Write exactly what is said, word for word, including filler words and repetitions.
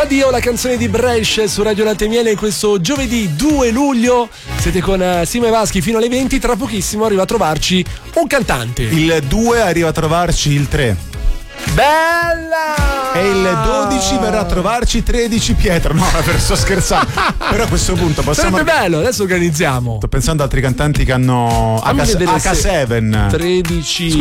Da Dio, la canzone di Brescia su Radio Latte e Miele in questo giovedì due luglio. Siete con Simo e Vaschi fino alle venti. Tra pochissimo arriva a trovarci un cantante. Il due arriva a trovarci il tre. Bella! E il dodici verrà a trovarci tredici Pietro. No, per sto scherzando. Però a questo punto possiamo. Sarebbe bello, adesso organizziamo. Sto pensando ad altri cantanti che hanno H- Fammi vedere H sette. tredici